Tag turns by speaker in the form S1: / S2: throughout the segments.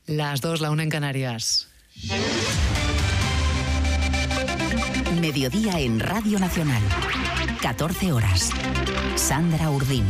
S1: Las 2, la 1 en Canarias.
S2: Mediodía en Radio Nacional. 14 horas. Sandra Urdín.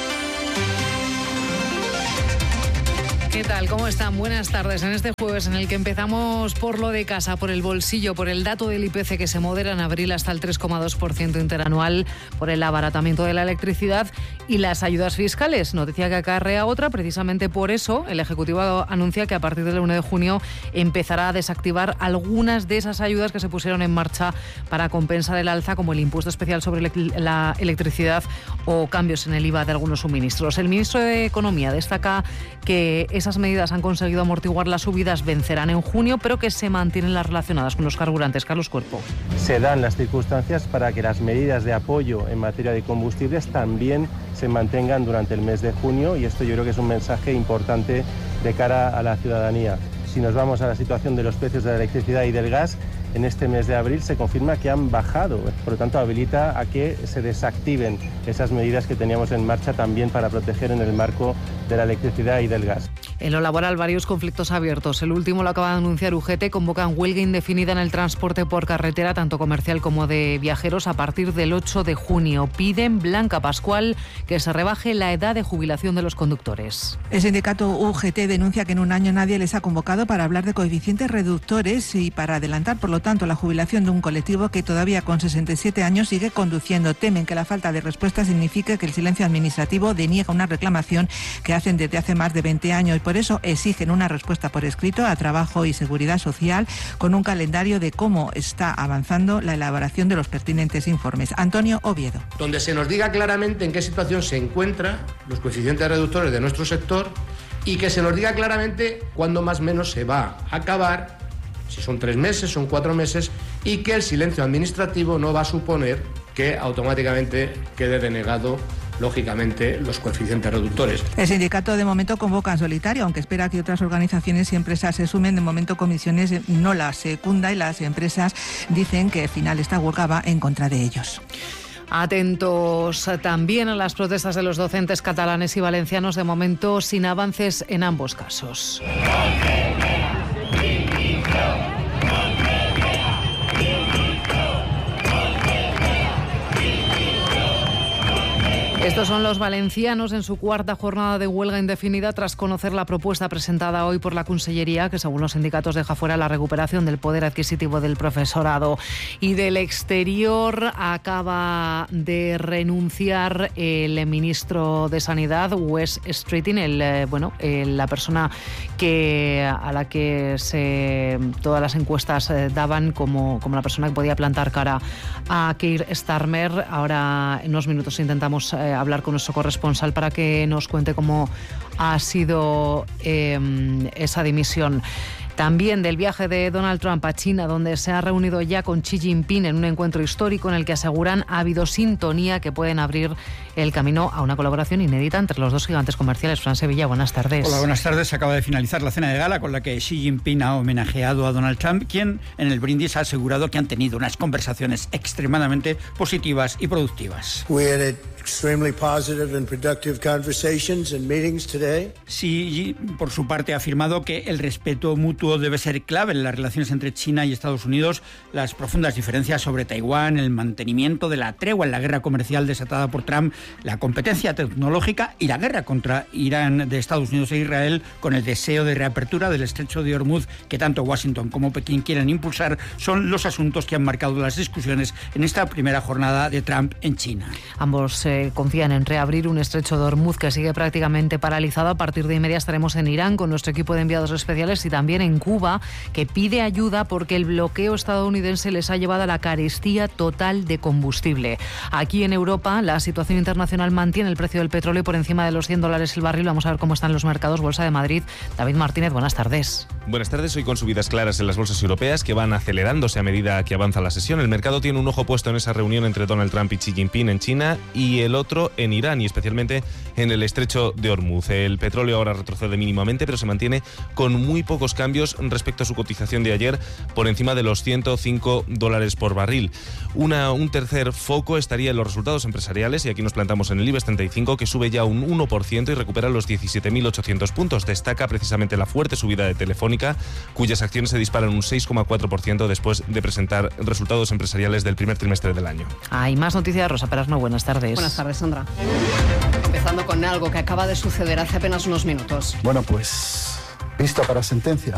S1: ¿Qué tal? ¿Cómo están? Buenas tardes. En este jueves en el que empezamos por lo de casa, por el bolsillo, por el dato del IPC que se modera en abril hasta el 3,2% interanual, por el abaratamiento de la electricidad y las ayudas fiscales. Noticia que acarrea otra. Precisamente por eso el Ejecutivo anuncia que a partir del 1 de junio empezará a desactivar algunas de esas ayudas que se pusieron en marcha para compensar el alza, como el impuesto especial sobre la electricidad o cambios en el IVA de algunos suministros. El ministro de Economía destaca que esas medidas han conseguido amortiguar las subidas, vencerán en junio, pero que se mantienen las relacionadas con los carburantes. Carlos Cuerpo.
S3: Se dan las circunstancias para que las medidas de apoyo en materia de combustibles también se mantengan durante el mes de junio, y esto yo creo que es un mensaje importante de cara a la ciudadanía. Si nos vamos a la situación de los precios de la electricidad y del gas, en este mes de abril se confirma que han bajado, por lo tanto habilita a que se desactiven esas medidas que teníamos en marcha también para proteger en el marco de la electricidad y del gas.
S1: En lo laboral, varios conflictos abiertos. El último lo acaba de anunciar UGT. Convocan huelga indefinida en el transporte por carretera, tanto comercial como de viajeros, a partir del 8 de junio. Piden, Blanca Pascual, que se rebaje la edad de jubilación de los conductores.
S4: El sindicato UGT denuncia que en un año nadie les ha convocado para hablar de coeficientes reductores y para adelantar, por lo tanto, la jubilación de un colectivo que todavía con 67 años sigue conduciendo. Temen que la falta de respuesta signifique que el silencio administrativo deniega una reclamación que hacen desde hace más de 20 años. Por eso exigen una respuesta por escrito a Trabajo y Seguridad Social, con un calendario de cómo está avanzando la elaboración de los pertinentes informes. Antonio Oviedo.
S5: Donde se nos diga claramente en qué situación se encuentran los coeficientes reductores de nuestro sector y que se nos diga claramente cuándo más o menos se va a acabar, si son 3 meses, son 4 meses, y que el silencio administrativo no va a suponer que automáticamente quede denegado, lógicamente, los coeficientes reductores.
S4: El sindicato de momento convoca en solitario, aunque espera que otras organizaciones y empresas se sumen. De momento Comisiones no las secunda y las empresas dicen que al final esta huelga va en contra de ellos.
S1: Atentos también a las protestas de los docentes catalanes y valencianos, de momento sin avances en ambos casos. Estos son los valencianos en su cuarta jornada de huelga indefinida tras conocer la propuesta presentada hoy por la Consellería, que según los sindicatos deja fuera la recuperación del poder adquisitivo del profesorado. Y del exterior acaba de renunciar el ministro de Sanidad, Wes Streeting, la persona a la que todas las encuestas daban como la persona que podía plantar cara a Keir Starmer. Ahora en unos minutos intentamos hablar con nuestro corresponsal para que nos cuente cómo ha sido esa dimisión. También del viaje de Donald Trump a China, donde se ha reunido ya con Xi Jinping en un encuentro histórico en el que aseguran ha habido sintonía que pueden abrir el camino a una colaboración inédita entre los dos gigantes comerciales. Fran Sevilla, buenas tardes.
S6: Hola, buenas tardes. Acaba de finalizar la cena de gala con la que Xi Jinping ha homenajeado a Donald Trump, quien en el brindis ha asegurado que han tenido unas conversaciones extremadamente positivas y productivas.
S7: Extremely positive and productive conversations and meetings today.
S6: Xi, por su parte, ha afirmado que el respeto mutuo debe ser clave en las relaciones entre China y Estados Unidos. Las profundas diferencias sobre Taiwán, el mantenimiento de la tregua en la guerra comercial desatada por Trump, la competencia tecnológica y la guerra contra Irán de Estados Unidos e Israel, con el deseo de reapertura del estrecho de Hormuz que tanto Washington como Pekín quieren impulsar, son los asuntos que han marcado las discusiones en esta primera jornada de Trump en China.
S1: Ambos confían en reabrir un estrecho de Hormuz que sigue prácticamente paralizado. A partir de inmediato estaremos en Irán con nuestro equipo de enviados especiales y también en Cuba, que pide ayuda porque el bloqueo estadounidense les ha llevado a la carestía total de combustible. Aquí en Europa la situación internacional mantiene el precio del petróleo por encima de los $100 el barril. Vamos a ver cómo están los mercados. Bolsa de Madrid, David Martínez, buenas tardes.
S8: Buenas tardes. Hoy con subidas claras en las bolsas europeas que van acelerándose a medida que avanza la sesión. El mercado tiene un ojo puesto en esa reunión entre Donald Trump y Xi Jinping en China y el otro en Irán, y especialmente en el estrecho de Hormuz. El petróleo ahora retrocede mínimamente, pero se mantiene con muy pocos cambios respecto a su cotización de ayer, por encima de los $105 por barril. Un tercer foco estaría en los resultados empresariales, y aquí nos planteamos adelantamos en el IBEX 35, que sube ya un 1% y recupera los 17.800 puntos. Destaca precisamente la fuerte subida de Telefónica, cuyas acciones se disparan un 6,4% después de presentar resultados empresariales del primer trimestre del año.
S1: Hay más noticias, Rosa Perasno. Buenas tardes.
S9: Buenas tardes, Sandra. Empezando con algo que acaba de suceder hace apenas unos minutos.
S10: Bueno, pues visto para sentencia.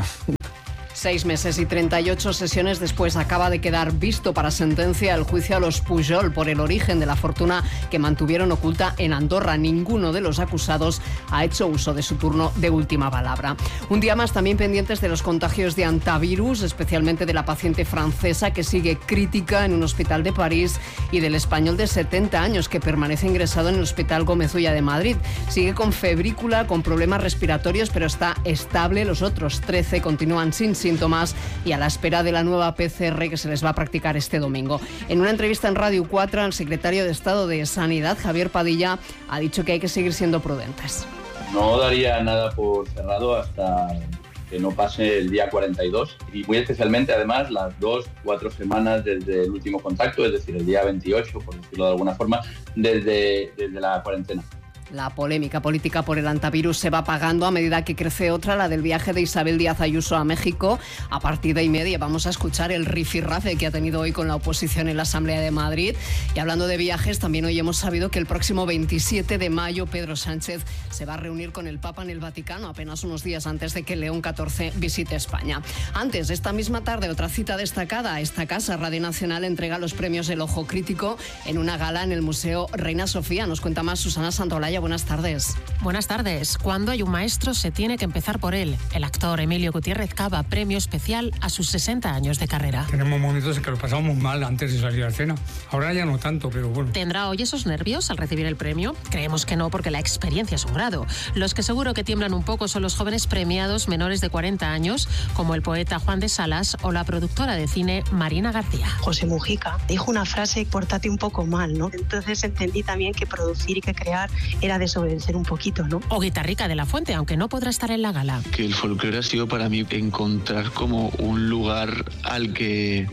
S9: 6 meses y 38 sesiones después acaba de quedar visto para sentencia el juicio a los Pujol por el origen de la fortuna que mantuvieron oculta en Andorra. Ninguno de los acusados ha hecho uso de su turno de última palabra. Un día más también pendientes de los contagios de hantavirus, especialmente de la paciente francesa que sigue crítica en un hospital de París y del español de 70 años que permanece ingresado en el Hospital Gómez Ulla de Madrid. Sigue con febrícula, con problemas respiratorios, pero está estable. Los otros 13 continúan sin síntomas y a la espera de la nueva PCR que se les va a practicar este domingo. En una entrevista en Radio 4, el secretario de Estado de Sanidad, Javier Padilla, ha dicho que hay que seguir siendo prudentes.
S11: No daría nada por cerrado hasta que no pase el día 42 y muy especialmente además las 2-4 semanas desde el último contacto, es decir, el día 28, por decirlo de alguna forma, desde la cuarentena.
S9: La polémica política por el hantavirus se va apagando a medida que crece otra, la del viaje de Isabel Díaz Ayuso a México. A partir de 1:30 vamos a escuchar el rifirrafe que ha tenido hoy con la oposición en la Asamblea de Madrid. Y hablando de viajes, también hoy hemos sabido que el próximo 27 de mayo Pedro Sánchez se va a reunir con el Papa en el Vaticano, apenas unos días antes de que León XIV visite España. Antes, esta misma tarde, otra cita destacada. Esta casa, Radio Nacional, entrega los premios El Ojo Crítico en una gala en el Museo Reina Sofía. Nos cuenta más Susana Santaolalla. Buenas tardes.
S12: Buenas tardes. Cuando hay un maestro se tiene que empezar por él. El actor Emilio Gutiérrez Cava, premio especial a sus 60 años de carrera.
S13: Tenemos momentos en que lo pasamos mal antes de salir a cena. Ahora ya no tanto, pero bueno.
S12: ¿Tendrá hoy esos nervios al recibir el premio? Creemos que no, porque la experiencia es un grado. Los que seguro que tiemblan un poco son los jóvenes premiados menores de 40 años, como el poeta Juan de Salas o la productora de cine Marina García.
S14: José Mujica dijo una frase: pórtate un poco mal, ¿no? Entonces entendí también que producir y que crear era desobedecer un poquito, ¿no?
S12: O Guitarrica de la Fuente, aunque no podrá estar en la gala.
S15: Que el folclore ha sido para mí encontrar como un lugar al que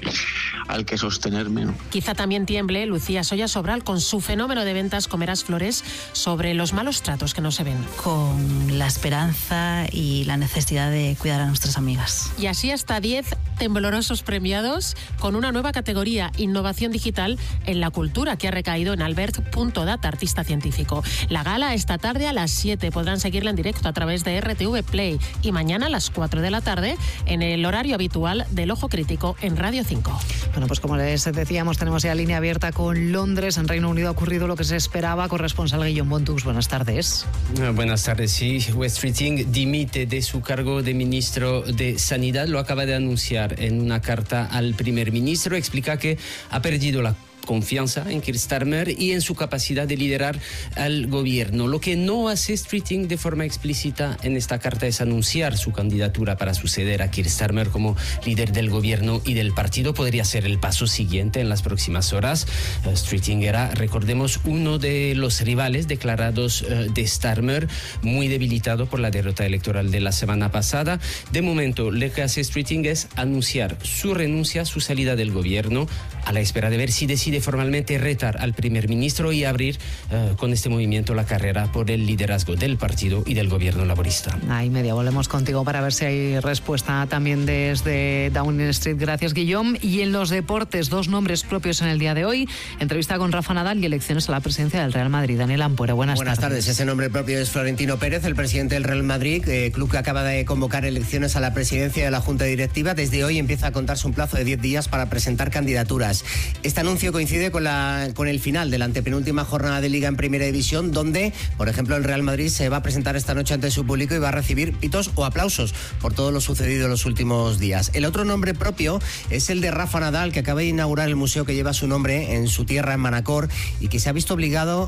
S15: sostenerme, ¿no?
S12: Quizá también tiemble Lucía Soya Sobral con su fenómeno de ventas Comerás Flores sobre los malos tratos que no se ven.
S16: Con la esperanza y la necesidad de cuidar a nuestras amigas.
S12: Y así hasta 10 temblorosos premiados con una nueva categoría, innovación digital en la cultura, que ha recaído en Albert.data, artista científico. La gala esta tarde a las 7. Podrán seguirla en directo a través de RTV Play y mañana a las 4 de la tarde en el horario habitual del Ojo Crítico en Radio 5.
S1: Bueno, pues como les decíamos, tenemos ya línea abierta con Londres. En Reino Unido ha ocurrido lo que se esperaba. Corresponsal Guillaume Bontux, buenas tardes.
S17: Buenas tardes, sí. West Streeting dimite de su cargo de ministro de Sanidad. Lo acaba de anunciar en una carta al primer ministro. Explica que ha perdido la confianza en Keir Starmer y en su capacidad de liderar al gobierno. Lo que no hace Streeting de forma explícita en esta carta es anunciar su candidatura para suceder a Keir Starmer como líder del gobierno y del partido. Podría ser el paso siguiente en las próximas horas. Streeting era, recordemos, uno de los rivales declarados de Starmer, muy debilitado por la derrota electoral de la semana pasada. De momento, lo que hace Streeting es anunciar su renuncia, su salida del gobierno, a la espera de ver si decide formalmente retar al primer ministro y abrir con este movimiento la carrera por el liderazgo del partido y del gobierno laborista.
S1: Ahí media, volvemos contigo para ver si hay respuesta también desde Downing Street. Gracias, Guillaume. Y en los deportes, 2 nombres propios en el día de hoy. Entrevista con Rafa Nadal y elecciones a la presidencia del Real Madrid. Daniel Ampuero, buenas tardes.
S18: Ese nombre propio es Florentino Pérez, el presidente del Real Madrid, club que acaba de convocar elecciones a la presidencia de la Junta Directiva. Desde hoy empieza a contarse un plazo de 10 días para presentar candidaturas. Este anuncio coincide con el final de la antepenúltima jornada de Liga en Primera División, donde, por ejemplo, el Real Madrid se va a presentar esta noche ante su público y va a recibir pitos o aplausos por todo lo sucedido en los últimos días. El otro nombre propio es el de Rafa Nadal, que acaba de inaugurar el museo que lleva su nombre en su tierra, en Manacor, y que se ha visto obligado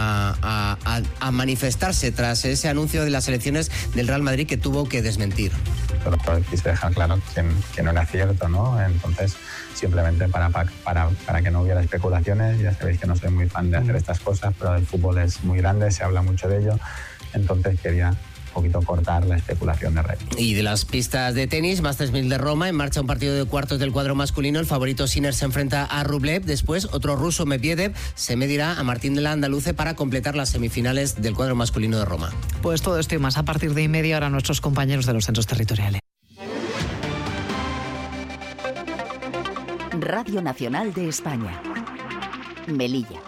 S18: a manifestarse tras ese anuncio de las elecciones del Real Madrid que tuvo que desmentir.
S19: Pero quise dejar claro que no era cierto, ¿no? Entonces, simplemente para que no hubiera especulaciones. Ya sabéis que no soy muy fan de hacer estas cosas, pero el fútbol es muy grande, se habla mucho de ello, entonces quería poquito cortar la especulación de red.
S18: Y de las pistas de tenis, Masters 1000 de Roma, en marcha un partido de cuartos del cuadro masculino. El favorito Sinner se enfrenta a Rublev. Después, otro ruso, Medvedev, se medirá a Martín de la Andaluce para completar las semifinales del cuadro masculino de Roma.
S1: Pues todo esto y más a partir de media hora nuestros compañeros de los centros territoriales.
S2: Radio Nacional de España. Melilla.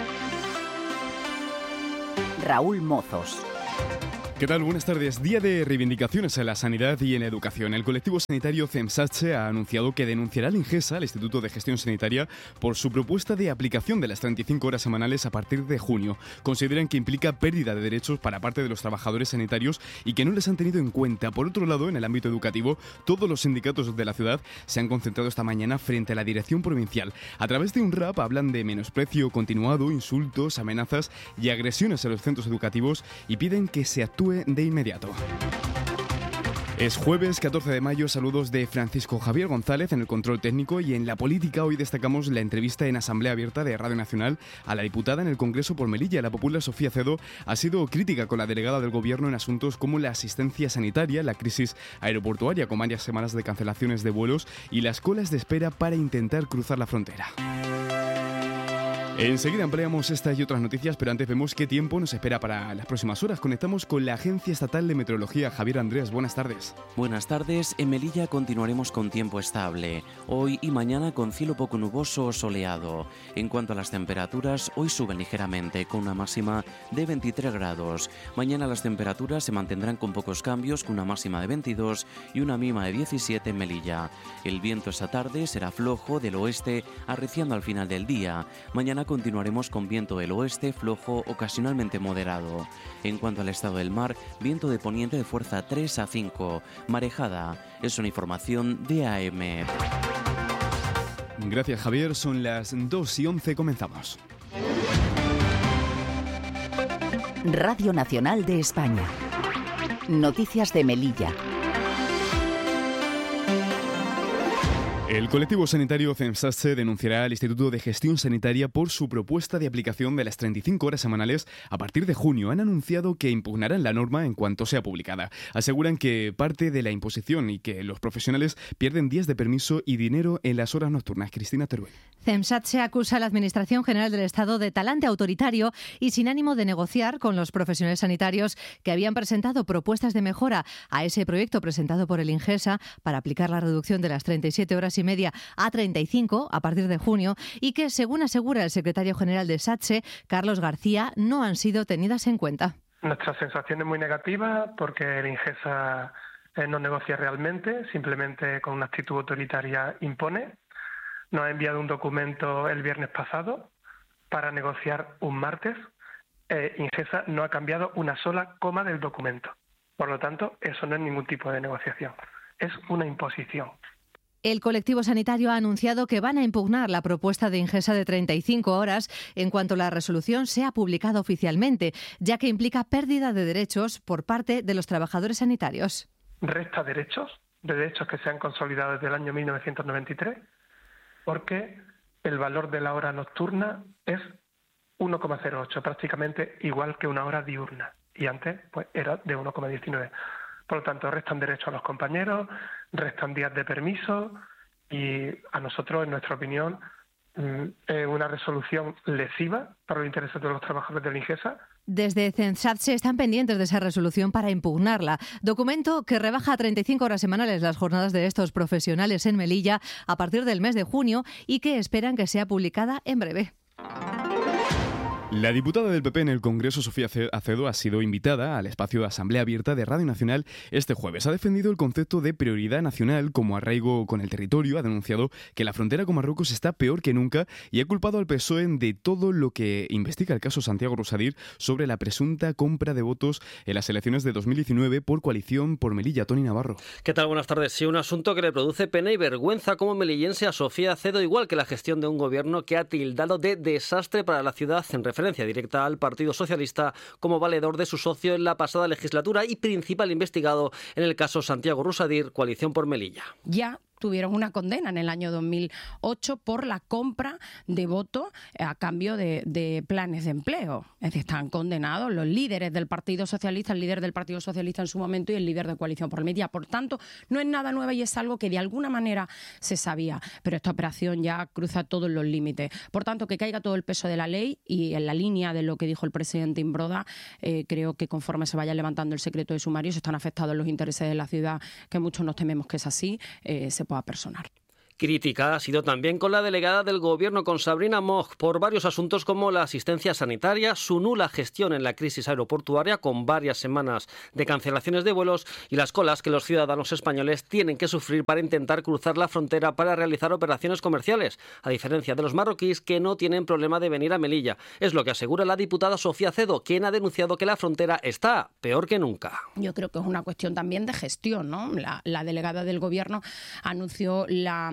S2: Raúl Mozos.
S20: ¿Qué tal? Buenas tardes. Día de reivindicaciones en la sanidad y en la educación. El colectivo sanitario CEMSATSE ha anunciado que denunciará al INGESA, al Instituto de Gestión Sanitaria, por su propuesta de aplicación de las 35 horas semanales a partir de junio. Consideran que implica pérdida de derechos para parte de los trabajadores sanitarios y que no les han tenido en cuenta. Por otro lado, en el ámbito educativo, todos los sindicatos de la ciudad se han concentrado esta mañana frente a la dirección provincial. A través de un rap hablan de menosprecio continuado, insultos, amenazas y agresiones a los centros educativos y piden que se actúe de inmediato. Es jueves 14 de mayo, saludos de Francisco Javier González en el control técnico, y en la política hoy destacamos la entrevista en Asamblea Abierta de Radio Nacional a la diputada en el Congreso por Melilla. La popular Sofía Cedo ha sido crítica con la delegada del Gobierno en asuntos como la asistencia sanitaria, la crisis aeroportuaria con varias semanas de cancelaciones de vuelos y las colas de espera para intentar cruzar la frontera. Enseguida ampliamos estas y otras noticias, pero antes vemos qué tiempo nos espera para las próximas horas. Conectamos con la Agencia Estatal de Meteorología. Javier Andrés, buenas tardes.
S21: Buenas tardes. En Melilla continuaremos con tiempo estable. Hoy y mañana con cielo poco nuboso o soleado. En cuanto a las temperaturas, hoy suben ligeramente con una máxima de 23 grados. Mañana las temperaturas se mantendrán con pocos cambios, con una máxima de 22 y una mínima de 17 en Melilla. El viento esta tarde será flojo del oeste, arreciando al final del día. Mañana continuaremos con viento del oeste flojo, ocasionalmente moderado. En cuanto al estado del mar, viento de poniente de fuerza 3 a 5, marejada. Es una información de AM.
S20: Gracias, Javier. Son las 2:11, comenzamos.
S2: Radio Nacional de España. Noticias de Melilla.
S20: El colectivo sanitario CEMSATSE denunciará al Instituto de Gestión Sanitaria por su propuesta de aplicación de las 35 horas semanales a partir de junio. Han anunciado que impugnarán la norma en cuanto sea publicada. Aseguran que parte de la imposición y que los profesionales pierden días de permiso y dinero en las horas nocturnas. Cristina Teruel.
S22: CEMSATSE acusa a la Administración General del Estado de talante autoritario y sin ánimo de negociar con los profesionales sanitarios que habían presentado propuestas de mejora a ese proyecto presentado por el INGESA para aplicar la reducción de las 37 horas y media a 35 a partir de junio y que, según asegura el secretario general de SATSE, Carlos García, no han sido tenidas en cuenta.
S23: Nuestra sensación es muy negativa porque el INGESA no negocia realmente, simplemente con una actitud autoritaria impone. Nos ha enviado un documento el viernes pasado para negociar un martes. INGESA no ha cambiado una sola coma del documento. Por lo tanto, eso no es ningún tipo de negociación, es una imposición.
S22: El colectivo sanitario ha anunciado que van a impugnar la propuesta de INGESA de 35 horas en cuanto la resolución sea publicada oficialmente, ya que implica pérdida de derechos por parte de los trabajadores sanitarios.
S23: Resta derechos que se han consolidado desde el año 1993, porque el valor de la hora nocturna es 1,08, prácticamente igual que una hora diurna, y antes pues era de 1,19. Por lo tanto, restan derechos a los compañeros, restan días de permiso y a nosotros, en nuestra opinión, es una resolución lesiva para los intereses de los trabajadores del INGESA.
S22: Desde CEMSATSE están pendientes de esa resolución para impugnarla. Documento que rebaja a 35 horas semanales las jornadas de estos profesionales en Melilla a partir del mes de junio y que esperan que sea publicada en breve.
S20: La diputada del PP en el Congreso, Sofía Acedo, ha sido invitada al espacio de Asamblea Abierta de Radio Nacional este jueves. Ha defendido el concepto de prioridad nacional como arraigo con el territorio, ha denunciado que la frontera con Marruecos está peor que nunca y ha culpado al PSOE de todo lo que investiga el caso Santiago Rosadir sobre la presunta compra de votos en las elecciones de 2019 por Coalición por Melilla. Tony Navarro.
S24: ¿Qué tal? Buenas tardes. Sí, un asunto que le produce pena y vergüenza como melillense a Sofía Acedo, igual que la gestión de un gobierno que ha tildado de desastre para la ciudad en referencia directa al Partido Socialista como valedor de su socio en la pasada legislatura y principal investigado en el caso Santiago Rosadir, Coalición por Melilla.
S25: Ya
S3: tuvieron una condena en el año 2008 por la compra de votos a cambio de planes de empleo. Es decir, están condenados los líderes del Partido Socialista, el líder del Partido Socialista en su momento y el líder de Coalición por la Media. Por tanto, no es nada nuevo y es algo que de alguna manera se sabía, pero esta operación ya cruza todos los límites. Por tanto, que caiga todo el peso de la ley y en la línea de lo que dijo el presidente Imbroda, creo que conforme se vaya levantando el secreto de sumario, se están afectados los intereses de la ciudad, que muchos nos tememos que es así, se pueda personar.
S24: Crítica ha sido también con la delegada del Gobierno, con Sabrina Moch, por varios asuntos como la asistencia sanitaria, su nula gestión en la crisis aeroportuaria, con varias semanas de cancelaciones de vuelos, y las colas que los ciudadanos españoles tienen que sufrir para intentar cruzar la frontera para realizar operaciones comerciales, a diferencia de los marroquíes, que no tienen problema de venir a Melilla. Es lo que asegura la diputada Sofía Cedo, quien ha denunciado que la frontera está peor que nunca.
S3: Yo creo que es una cuestión también de gestión, ¿no? La delegada del Gobierno anunció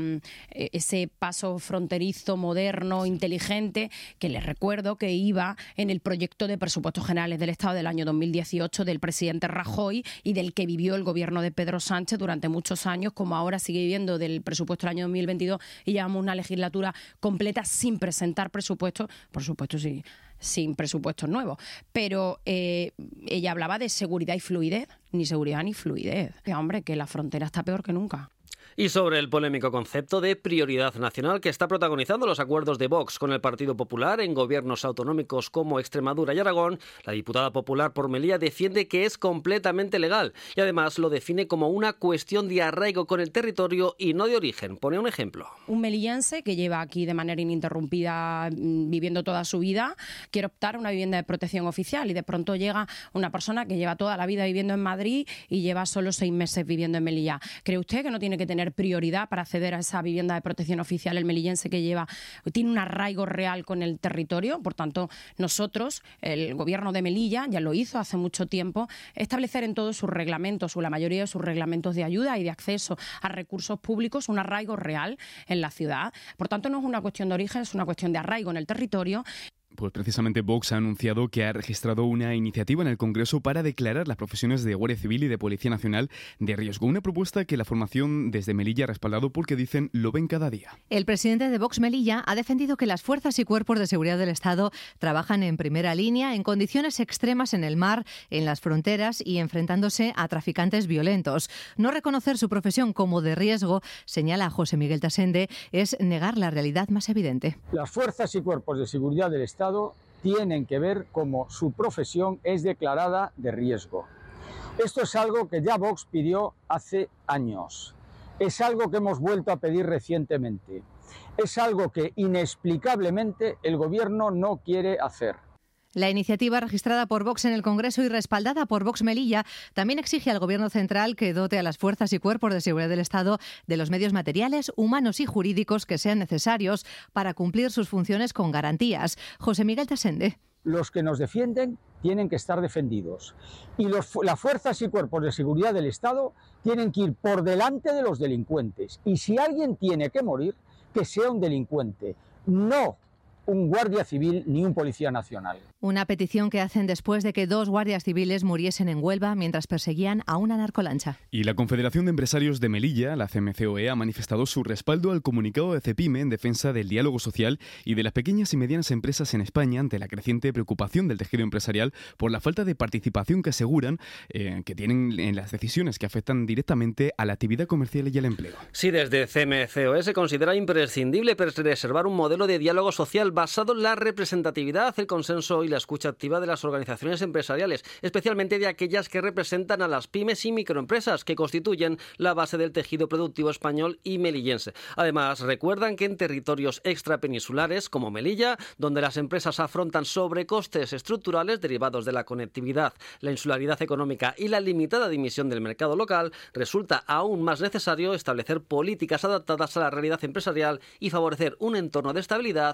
S3: ese paso fronterizo, moderno, inteligente, que les recuerdo que iba en el proyecto de presupuestos generales del Estado del año 2018 del presidente Rajoy y del que vivió el gobierno de Pedro Sánchez durante muchos años, como ahora sigue viviendo del presupuesto del año 2022, y llevamos una legislatura completa sin presentar presupuestos, por supuesto sí, sin presupuestos nuevos. Pero ella hablaba de seguridad y fluidez, ni seguridad ni fluidez. Que hombre, que la frontera está peor que nunca.
S24: Y sobre el polémico concepto de prioridad nacional que está protagonizando los acuerdos de Vox con el Partido Popular en gobiernos autonómicos como Extremadura y Aragón, la diputada popular por Melilla defiende que es completamente legal y además lo define como una cuestión de arraigo con el territorio y no de origen. Pone un ejemplo.
S3: Un melillense que lleva aquí de manera ininterrumpida viviendo toda su vida quiere optar a una vivienda de protección oficial y de pronto llega una persona que lleva toda la vida viviendo en Madrid y lleva solo 6 meses viviendo en Melilla. ¿Cree usted que no tiene que tener prioridad para acceder a esa vivienda de protección oficial el melillense que tiene un arraigo real con el territorio? Por tanto, nosotros, el Gobierno de Melilla, ya lo hizo hace mucho tiempo, establecer en todos sus reglamentos, o la mayoría de sus reglamentos de ayuda y de acceso a recursos públicos, un arraigo real en la ciudad. Por tanto, no es una cuestión de origen, es una cuestión de arraigo en el territorio.
S20: Pues precisamente Vox ha anunciado que ha registrado una iniciativa en el Congreso para declarar las profesiones de Guardia Civil y de Policía Nacional de riesgo. Una propuesta que la formación desde Melilla ha respaldado porque dicen lo ven cada día.
S22: El presidente de Vox Melilla ha defendido que las fuerzas y cuerpos de seguridad del Estado trabajan en primera línea en condiciones extremas en el mar, en las fronteras y enfrentándose a traficantes violentos. No reconocer su profesión como de riesgo, señala José Miguel Tasende, es negar la realidad más evidente.
S4: Las fuerzas y cuerpos de seguridad del Estado tienen que ver cómo su profesión es declarada de riesgo. Esto es algo que ya Vox pidió hace años. Es algo que hemos vuelto a pedir recientemente. Es algo que inexplicablemente el Gobierno no quiere hacer.
S22: La iniciativa registrada por Vox en el Congreso y respaldada por Vox Melilla también exige al Gobierno central que dote a las fuerzas y cuerpos de seguridad del Estado de los medios materiales, humanos y jurídicos que sean necesarios para cumplir sus funciones con garantías. José Miguel Tasende.
S4: Los que nos defienden tienen que estar defendidos y las fuerzas y cuerpos de seguridad del Estado tienen que ir por delante de los delincuentes. Y si alguien tiene que morir, que sea un delincuente, no un guardia civil ni un policía nacional.
S22: Una petición que hacen después de que 2 guardias civiles muriesen en Huelva mientras perseguían a una narcolancha.
S20: Y la Confederación de Empresarios de Melilla, la CMCOE, ha manifestado su respaldo al comunicado de Cepime en defensa del diálogo social y de las pequeñas y medianas empresas en España ante la creciente preocupación del tejido empresarial por la falta de participación que aseguran que tienen en las decisiones que afectan directamente a la actividad comercial y al empleo.
S24: Sí, desde CMCOE se considera imprescindible preservar un modelo de diálogo social basado en la representatividad, el consenso y la escucha activa de las organizaciones empresariales, especialmente de aquellas que representan a las pymes y microempresas que constituyen la base del tejido productivo español y melillense. Además, recuerdan que en territorios extrapeninsulares como Melilla, donde las empresas afrontan sobrecostes estructurales derivados de la conectividad, la insularidad económica y la limitada dimisión del mercado local, resulta aún más necesario establecer políticas adaptadas a la realidad empresarial y favorecer un entorno de estabilidad y seguridad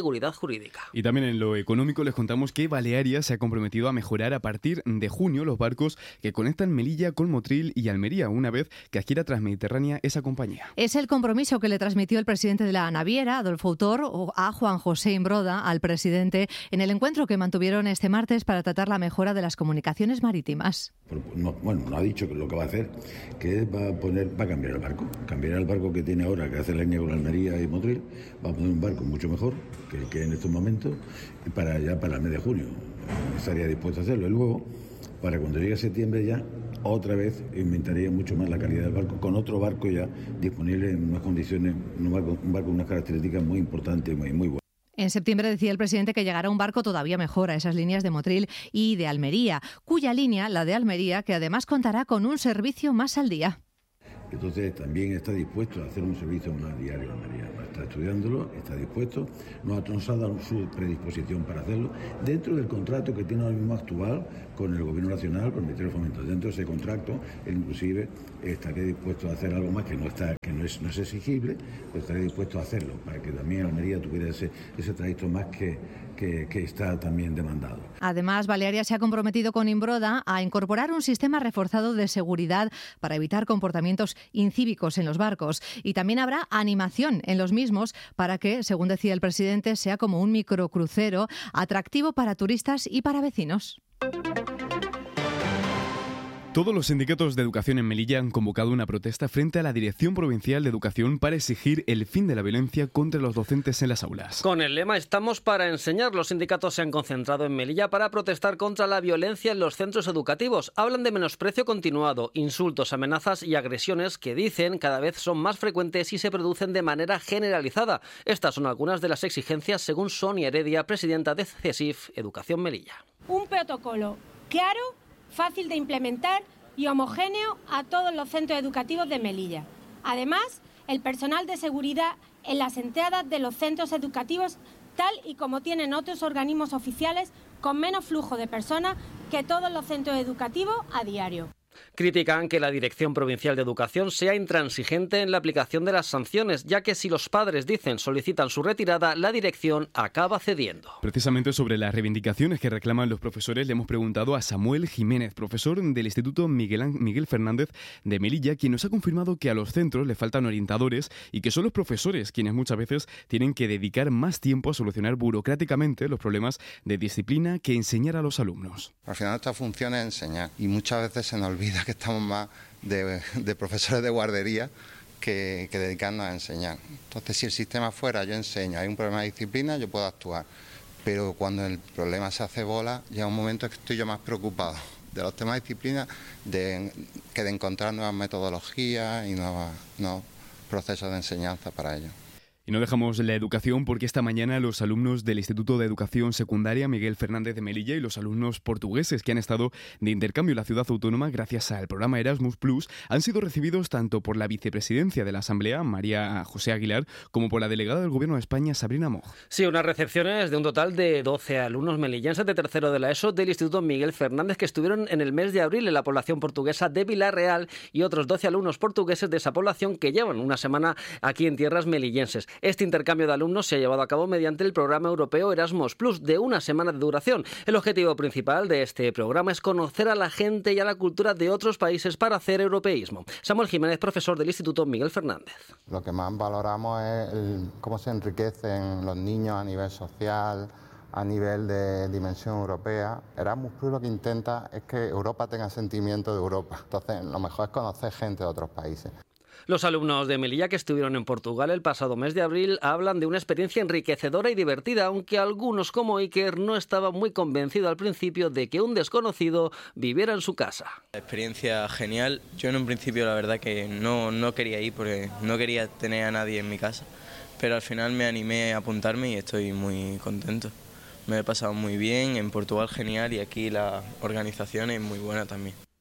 S24: seguridad jurídica.
S20: Y también en lo económico les contamos que Balearia se ha comprometido a mejorar a partir de junio los barcos que conectan Melilla con Motril y Almería, una vez que adquiera Transmediterránea esa compañía.
S22: Es el compromiso que le transmitió el presidente de la naviera, Adolfo Autor, a Juan José Imbroda, al presidente, en el encuentro que mantuvieron este martes para tratar la mejora de las comunicaciones marítimas.
S5: No ha dicho que lo que va a hacer, que va a cambiar el barco. Cambiará el barco que tiene ahora, que hace la línea con Almería y Motril, va a poner un barco mucho mejor que el que en estos momentos, y para el mes de junio estaría dispuesto a hacerlo. Y luego, para cuando llegue septiembre ya, otra vez inventaría mucho más la calidad del barco, con otro barco ya disponible en unas condiciones, un barco con unas características muy importantes, muy buenas.
S22: En septiembre decía el presidente que llegará un barco todavía mejor a esas líneas de Motril y de Almería, cuya línea, la de Almería, que además contará con un servicio más al día.
S5: Entonces también está dispuesto a hacer un servicio más diario en Almería. Está estudiándolo, está dispuesto, nos ha dado su predisposición para hacerlo, dentro del contrato que tiene ahora mismo actual con el Gobierno Nacional, con el Ministerio de Fomento. Dentro de ese contrato, él inclusive estaría dispuesto a hacer algo más que no es exigible, pero estaría dispuesto a hacerlo, para que también Almería tuviera ese trayecto más que está también demandado.
S22: Además, Balearia se ha comprometido con Imbroda a incorporar un sistema reforzado de seguridad para evitar comportamientos incívicos en los barcos. Y también habrá animación en los mismos para que, según decía el presidente, sea como un microcrucero atractivo para turistas y para vecinos.
S20: Todos los sindicatos de educación en Melilla han convocado una protesta frente a la Dirección Provincial de Educación para exigir el fin de la violencia contra los docentes en las aulas.
S24: Con el lema "Estamos para enseñar", los sindicatos se han concentrado en Melilla para protestar contra la violencia en los centros educativos. Hablan de menosprecio continuado, insultos, amenazas y agresiones que, dicen, cada vez son más frecuentes y se producen de manera generalizada. Estas son algunas de las exigencias según Sonia Heredia, presidenta de CESIF Educación Melilla.
S6: Un protocolo claro, fácil de implementar y homogéneo a todos los centros educativos de Melilla. Además, el personal de seguridad en las entradas de los centros educativos, tal y como tienen otros organismos oficiales, con menos flujo de personas que todos los centros educativos a diario.
S24: Critican que la Dirección Provincial de Educación sea intransigente en la aplicación de las sanciones, ya que si los padres solicitan su retirada, la dirección acaba cediendo.
S20: Precisamente sobre las reivindicaciones que reclaman los profesores le hemos preguntado a Samuel Jiménez, profesor del Instituto Miguel Fernández de Melilla, quien nos ha confirmado que a los centros le faltan orientadores y que son los profesores quienes muchas veces tienen que dedicar más tiempo a solucionar burocráticamente los problemas de disciplina que enseñar a los alumnos.
S7: Al final nuestra función es enseñar y muchas veces se nos olvida que estamos más de profesores de guardería que dedicarnos a enseñar. Entonces, si el sistema fuera yo enseño, hay un problema de disciplina, yo puedo actuar, pero cuando el problema se hace bola, llega un momento que estoy yo más preocupado de los temas de disciplina que de encontrar nuevas metodologías y nuevos procesos de enseñanza para ello.
S20: Y no dejamos la educación porque esta mañana los alumnos del Instituto de Educación Secundaria Miguel Fernández de Melilla y los alumnos portugueses que han estado de intercambio en la ciudad autónoma gracias al programa Erasmus Plus han sido recibidos tanto por la vicepresidencia de la Asamblea, María José Aguilar, como por la delegada del Gobierno de España, Sabrina Moj.
S24: Sí, unas recepciones de un total de 12 alumnos melillenses de tercero de la ESO del Instituto Miguel Fernández que estuvieron en el mes de abril en la población portuguesa de Vilarreal y otros 12 alumnos portugueses de esa población que llevan una semana aquí en tierras melillenses. Este intercambio de alumnos se ha llevado a cabo mediante el programa europeo Erasmus Plus de una semana de duración. El objetivo principal de este programa es conocer a la gente y a la cultura de otros países para hacer europeísmo. Samuel Jiménez, profesor del Instituto Miguel Fernández.
S7: Lo que más valoramos es cómo se enriquecen los niños a nivel social, a nivel de dimensión europea. Erasmus Plus lo que intenta es que Europa tenga sentimiento de Europa. Entonces, lo mejor es conocer gente de otros países.
S24: Los alumnos de Melilla que estuvieron en Portugal el pasado mes de abril hablan de una experiencia enriquecedora y divertida, aunque algunos como Iker no estaban muy convencidos al principio de que un desconocido viviera en su casa.
S8: La experiencia genial. Yo en un principio la verdad que no quería ir porque no quería tener a nadie en mi casa, pero al final me animé a apuntarme y estoy muy contento. Me he pasado muy bien, en Portugal genial y aquí la organización es muy buena también.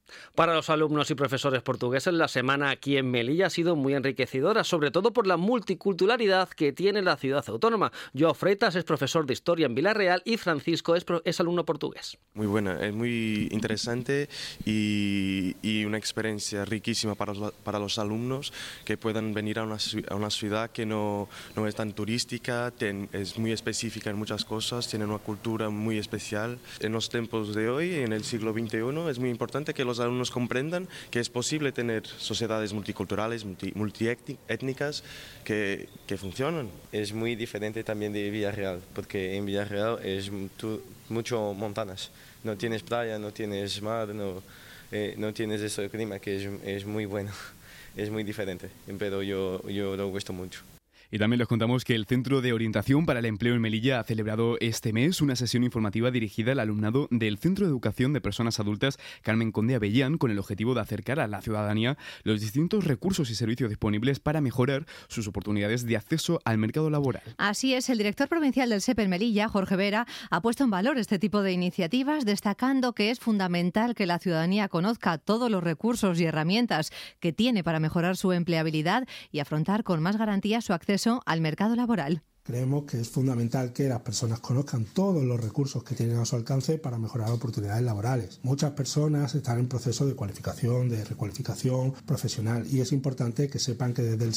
S24: Para los alumnos y profesores portugueses, la semana aquí en Melilla ha sido muy enriquecedora, sobre todo por la multiculturalidad que tiene la ciudad autónoma. Joao Freitas es profesor de Historia en Villarreal y Francisco es alumno portugués.
S9: Muy buena, es muy interesante y una experiencia riquísima para los alumnos que puedan venir a una ciudad que no es tan turística, es muy específica en muchas cosas, tiene una cultura muy especial. En los tiempos de hoy, en el siglo XXI, es muy importante que los alumnos comprendan que es posible tener sociedades multiculturales, multiétnicas que funcionan.
S10: Es muy diferente también de Villarreal, porque en Villarreal es mucho montañas. No tienes playa, no tienes mar, no tienes ese clima que es muy bueno. Es muy diferente, pero yo lo gusto mucho.
S20: Y también les contamos que el Centro de Orientación para el Empleo en Melilla ha celebrado este mes una sesión informativa dirigida al alumnado del Centro de Educación de Personas Adultas Carmen Conde Avellán, con el objetivo de acercar a la ciudadanía los distintos recursos y servicios disponibles para mejorar sus oportunidades de acceso al mercado laboral.
S22: Así es, el director provincial del SEP en Melilla, Jorge Vera, ha puesto en valor este tipo de iniciativas, destacando que es fundamental que la ciudadanía conozca todos los recursos y herramientas que tiene para mejorar su empleabilidad y afrontar con más garantía su acceso al mercado laboral.
S11: Creemos que es fundamental que las personas conozcan todos los recursos que tienen a su alcance para mejorar oportunidades laborales. Muchas personas están en proceso de cualificación, de recualificación profesional, y es importante que sepan que desde el